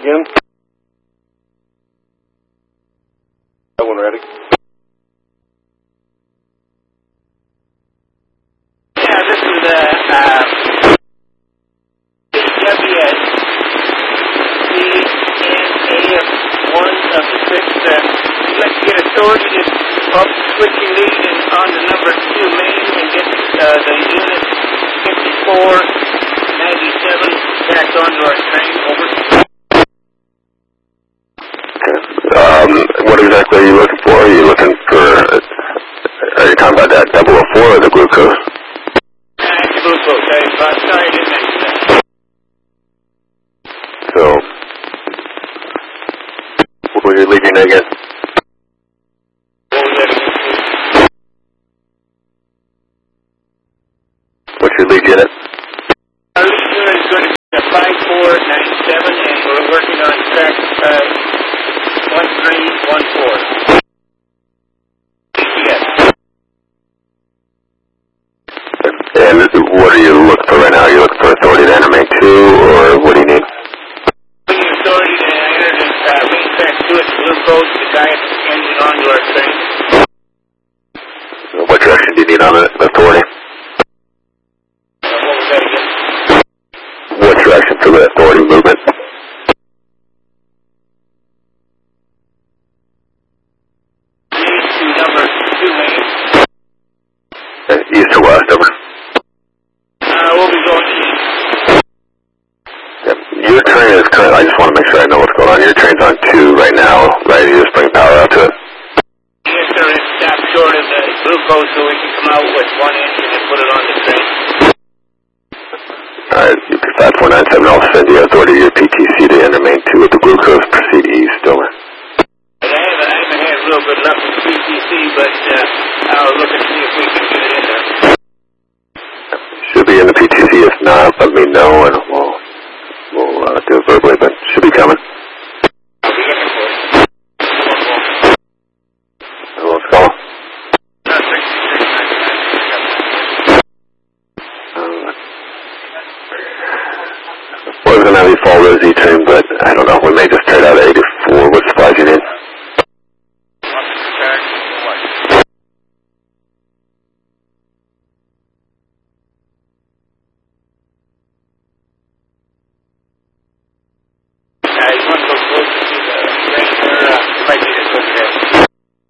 again. That one ready. Yeah, this is CWS CNA of 1 of the 6. We'd like to get authority to pump switching lead on the number 2 main and get the unit 5497 back onto our train. Over. What exactly are you looking for? Are you looking for, are you talking about that 004 or the glucose? It's glucose. Sorry, I didn't mention that. So, what was your lead unit again? What was that again? What's your lead unit? Our lead unit is going to be a 5497, and we're working on track 1314. Yes. And what are you looking for right now? Are you looking for authority to enter main 2, or what do you need? We need authority to enter this main track 2 at the glucose to tie its engine onto our train. What direction do you need on it, authority? What was that again? What direction for the authority movement? East to number 2 main. East or west, over. We'll be going east. Yep. Your train is currently, I just want to make sure I know what's going on. Your train's on 2 right now, ready to just bring power out to it. Yes, sir. It's stopped short of the glucose so we can come out with 1 engine and put it on the train. Alright, 5497, I'll send you authority to your PTC to enter main 2 with the glucose, proceed east, over. I haven't had real good luck with PTC, but I'll look and see if we can get it in there. Should be in the PTC, if not, let me know and we'll do it verbally, but should be coming. I'll be looking for it. Let's go. I was going to have you follow those E-train, but I don't know, we may just trade out 84. What supplies you need?